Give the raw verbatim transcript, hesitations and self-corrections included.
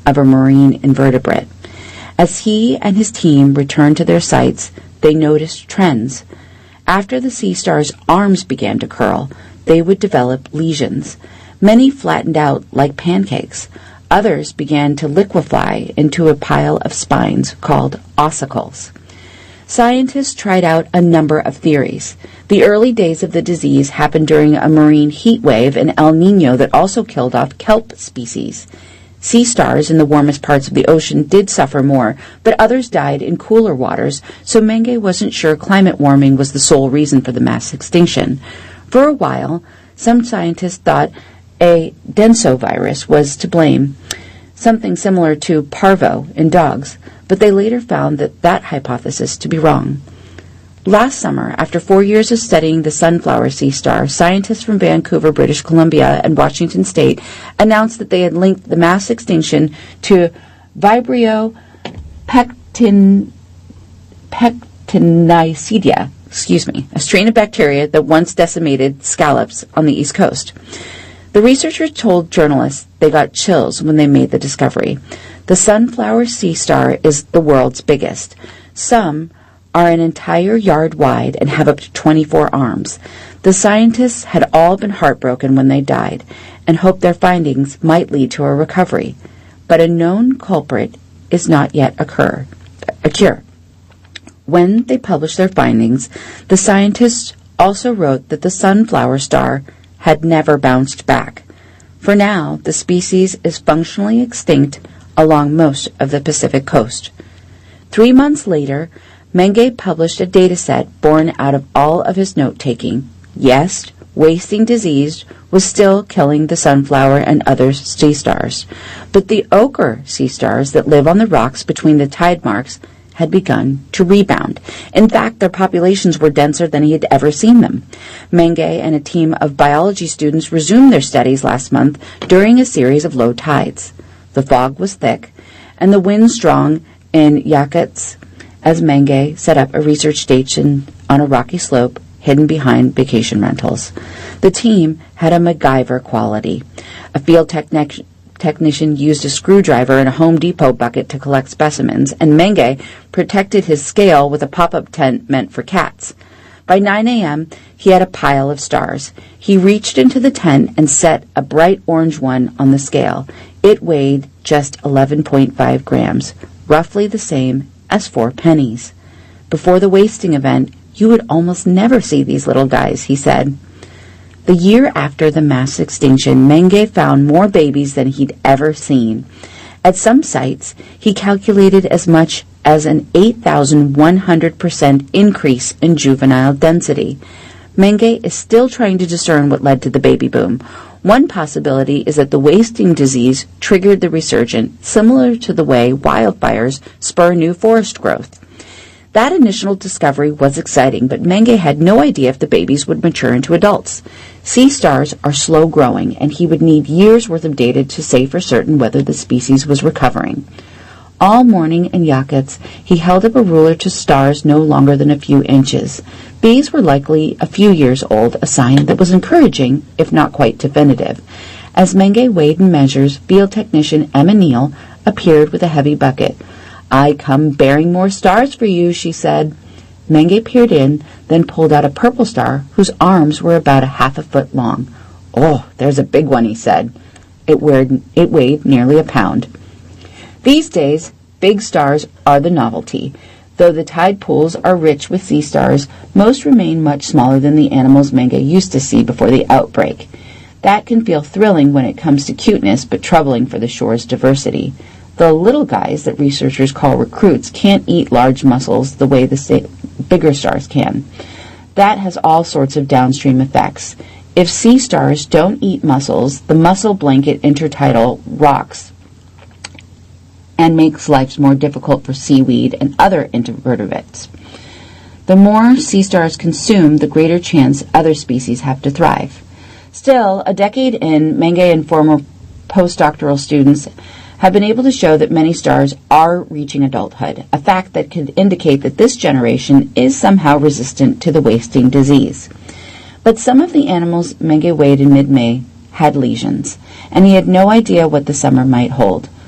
of a marine invertebrate. As he and his team returned to their sites, they noticed trends. After the sea star's arms began to curl, they would develop lesions. Many flattened out like pancakes. Others began to liquefy into a pile of spines called ossicles. Scientists tried out a number of theories. The early days of the disease happened during a marine heat wave and El Nino that also killed off kelp species. Sea stars in the warmest parts of the ocean did suffer more, but others died in cooler waters, so Menge wasn't sure climate warming was the sole reason for the mass extinction. For a while, some scientists thought a densovirus was to blame, something similar to parvo in dogs, but they later found that that hypothesis to be wrong. Last summer, after four years of studying the sunflower sea star, scientists from Vancouver, British Columbia, and Washington State announced that they had linked the mass extinction to Vibrio pectin, pectinicidia, excuse me, a strain of bacteria that once decimated scallops on the East Coast. The researchers told journalists they got chills when they made the discovery. The sunflower sea star is the world's biggest. Some are an entire yard wide and have up to twenty-four arms. The scientists had all been heartbroken when they died and hoped their findings might lead to a recovery. But a known culprit is not yet occur, a cure. When they published their findings, the scientists also wrote that the sunflower star had never bounced back. For now, the species is functionally extinct along most of the Pacific coast. Three months later, Menge published a dataset born out of all of his note-taking. Yes, wasting disease was still killing the sunflower and other sea stars, but the ochre sea stars that live on the rocks between the tide marks had begun to rebound. In fact, their populations were denser than he had ever seen them. Menge and a team of biology students resumed their studies last month during a series of low tides. The fog was thick, and the wind strong in Yakuts, as Menge set up a research station on a rocky slope hidden behind vacation rentals. The team had a MacGyver quality. A field technic- technician used a screwdriver and a Home Depot bucket to collect specimens, and Menge protected his scale with a pop-up tent meant for cats. By nine a.m., he had a pile of stars. He reached into the tent and set a bright orange one on the scale. It weighed just eleven point five grams, roughly the same as four pennies. Before the wasting event, you would almost never see these little guys, he said. The year after the mass extinction, Menge found more babies than he'd ever seen. At some sites, he calculated as much as an eight thousand one hundred percent increase in juvenile density. Menge is still trying to discern what led to the baby boom. One possibility is that the wasting disease triggered the resurgence, similar to the way wildfires spur new forest growth. That initial discovery was exciting, but Menge had no idea if the babies would mature into adults. Sea stars are slow growing, and he would need years' worth of data to say for certain whether the species was recovering. All morning in Yakuts, he held up a ruler to stars no longer than a few inches. These were likely a few years old, a sign that was encouraging, if not quite definitive. As Menge weighed and measures, field technician Emma Neal appeared with a heavy bucket. "I come bearing more stars for you," she said. Menge peered in, then pulled out a purple star whose arms were about a half a foot long. "Oh, there's a big one," he said. It weighed, it weighed nearly a pound. These days, big stars are the novelty. Though the tide pools are rich with sea stars, most remain much smaller than the animals Menge used to see before the outbreak. That can feel thrilling when it comes to cuteness, but troubling for the shore's diversity. The little guys that researchers call recruits can't eat large mussels the way the sta- bigger stars can. That has all sorts of downstream effects. If sea stars don't eat mussels, the mussel blanket intertidal rocks and makes life more difficult for seaweed and other invertebrates. The more sea stars consume, the greater chance other species have to thrive. Still, a decade in, Menge and former postdoctoral students have been able to show that many stars are reaching adulthood, a fact that could indicate that this generation is somehow resistant to the wasting disease. But some of the animals Menge weighed in mid-May had lesions, and he had no idea what the summer might hold.